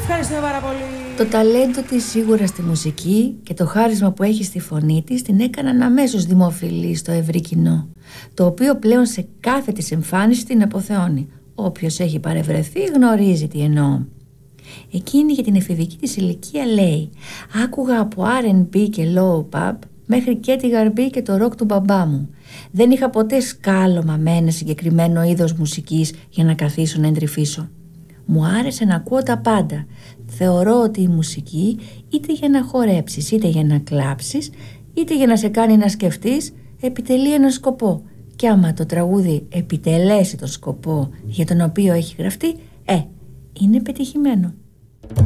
Ευχαριστούμε πάρα πολύ. Το ταλέντο της σίγουρα στη μουσική και το χάρισμα που έχει στη φωνή της την έκαναν αμέσως δημοφιλή στο ευρύ κοινό, το οποίο πλέον σε κάθε της εμφάνιση την αποθεώνει. Όποιος έχει παρευρεθεί γνωρίζει τι εννοώ. Εκείνη για την εφηβική της ηλικία λέει: άκουγα από R&B και low pop μέχρι και τη γαρμπή και το ροκ του μπαμπά μου. Δεν είχα ποτέ σκάλωμα με ένα συγκεκριμένο είδος μουσικής για να καθίσω να εντρυφήσω. Μου άρεσε να ακούω τα πάντα. Θεωρώ ότι η μουσική, είτε για να χορέψεις, είτε για να κλάψεις, είτε για να σε κάνει να σκεφτείς, επιτελεί έναν σκοπό. Και άμα το τραγούδι επιτελέσει τον σκοπό για τον οποίο έχει γραφτεί, είναι πετυχημένο.